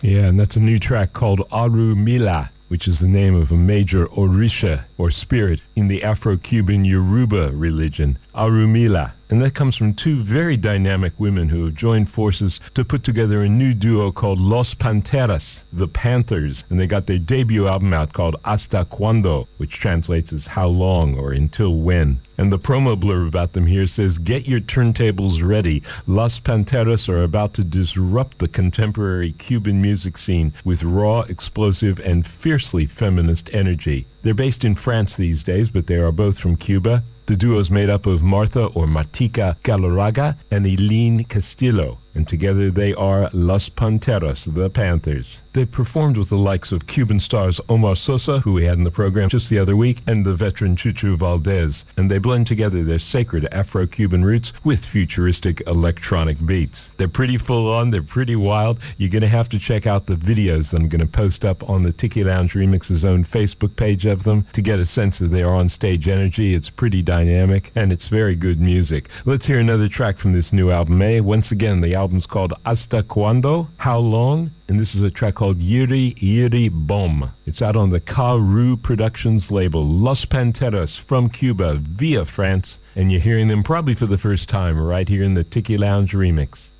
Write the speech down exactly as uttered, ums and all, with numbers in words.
Yeah, and that's a new track called Arumila, which is the name of a major Orisha, or spirit, in the Afro-Cuban Yoruba religion, Arumila. And that comes from two very dynamic women who have joined forces to put together a new duo called Los Panteras, the Panthers. And they got their debut album out called Hasta Cuando, which translates as How Long or Until When. And the promo blurb about them here says, "Get your turntables ready. Los Panteras are about to disrupt the contemporary Cuban music scene with raw, explosive, and fiercely feminist energy." They're based in France these days, but they are both from Cuba. The duo is made up of Martha or Martica Galarraga and Eileen Castillo, and together they are Los Panteras, the Panthers. They've performed with the likes of Cuban stars Omar Sosa, who we had in the program just the other week, and the veteran Chuchu Valdez, and they blend together their sacred Afro-Cuban roots with futuristic electronic beats. They're pretty full-on, they're pretty wild. You're going to have to check out the videos that I'm going to post up on the Tiki Lounge Remix's own Facebook page of them to get a sense of their on-stage energy. It's pretty dynamic, and it's very good music. Let's hear another track from this new album, eh? Once again, the album's called Hasta Cuando, How Long? And this is a track called Yiri Yiri Bom. It's out on the Karu Productions label. Los Panteras from Cuba via France. And you're hearing them probably for the first time right here in the Tiki Lounge Remix.